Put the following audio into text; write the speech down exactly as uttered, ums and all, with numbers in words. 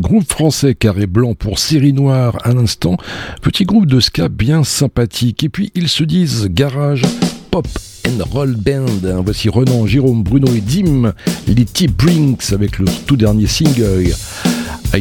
groupe français Carré Blanc pour Série Noire à l'instant, petit groupe de ska bien sympathique. Et puis ils se disent garage, pop and roll band. Voici Renan, Jérôme, Bruno et Dim, les T-Brinks avec le tout dernier single